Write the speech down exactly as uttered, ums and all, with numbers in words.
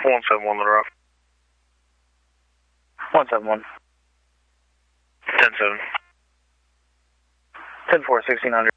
one seven one, let her off. one seven one. ten seven. ten four, sixteen hundred.